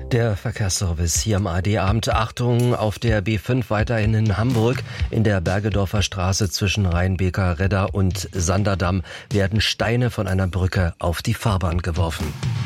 Der Verkehrsservice hier am ARD-Abend. Achtung, auf der B5 weiterhin in Hamburg. In der Bergedorfer Straße zwischen Rheinbeker Redder und Sanderdamm werden Steine von einer Brücke auf die Fahrbahn geworfen.